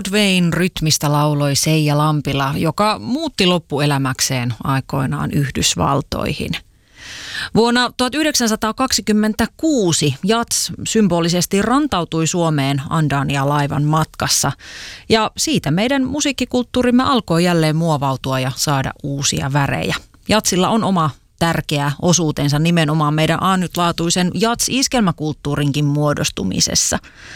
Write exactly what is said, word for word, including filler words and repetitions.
Broadwayn rytmistä lauloi Seija Lampila, joka muutti loppuelämäkseen aikoinaan Yhdysvaltoihin. Vuonna tuhatyhdeksänsataakaksikymmentäkuusi jats symbolisesti rantautui Suomeen Andania-laivan matkassa. Ja siitä meidän musiikkikulttuurimme alkoi jälleen muovautua ja saada uusia värejä. Jatsilla on oma tärkeä osuutensa nimenomaan meidän ainutlaatuisen jats-iskelmäkulttuurinkin muodostumisessa.